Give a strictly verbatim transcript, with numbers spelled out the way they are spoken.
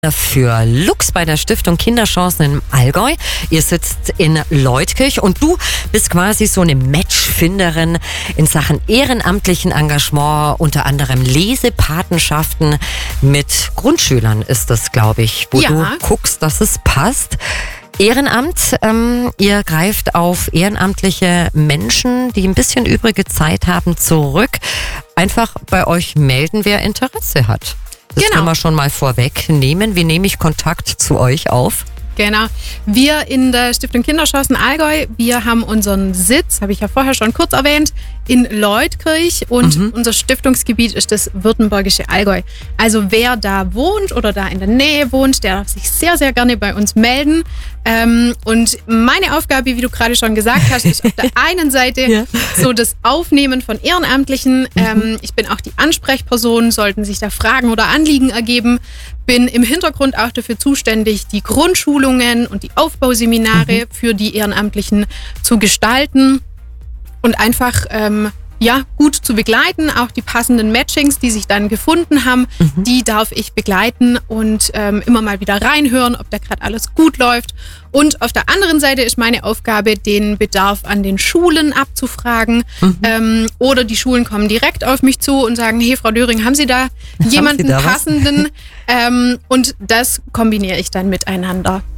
Für Lux bei der Stiftung Kinderchancen im Allgäu. Ihr sitzt in Leutkirch und du bist quasi so eine Matchfinderin in Sachen ehrenamtlichen Engagement, unter anderem Lesepatenschaften mit Grundschülern ist das, glaube ich, wo Ja. du guckst, dass es passt. Ehrenamt, ähm, ihr greift auf ehrenamtliche Menschen, die ein bisschen übrige Zeit haben, zurück. Einfach bei euch melden, wer Interesse hat. Das Genau. können wir schon mal vorwegnehmen. Wie nehme ich Kontakt zu euch auf? Genau. Wir in der Stiftung Kinderchancen Allgäu, wir haben unseren Sitz, habe ich ja vorher schon kurz erwähnt, in Leutkirch und Mhm. unser Stiftungsgebiet ist das württembergische Allgäu. Also wer da wohnt oder da in der Nähe wohnt, der darf sich sehr, sehr gerne bei uns melden. Ähm, und meine Aufgabe, wie du gerade schon gesagt hast, ist auf der einen Seite Ja. so das Aufnehmen von Ehrenamtlichen. Ähm, ich bin auch die Ansprechperson, sollten sich da Fragen oder Anliegen ergeben. Bin im Hintergrund auch dafür zuständig, die Grundschulungen und die Aufbauseminare für die Ehrenamtlichen zu gestalten und einfach ähm, ja, gut zu begleiten. Auch die passenden Matchings, die sich dann gefunden haben, die darf ich begleiten und ähm, immer mal wieder reinhören, ob da gerade alles gut läuft. Und auf der anderen Seite ist meine Aufgabe, den Bedarf an den Schulen abzufragen. Ähm, oder die Schulen kommen direkt auf mich zu und sagen, hey Frau Döring, haben Sie da jemanden da was? passenden? ähm, und das kombiniere ich dann miteinander.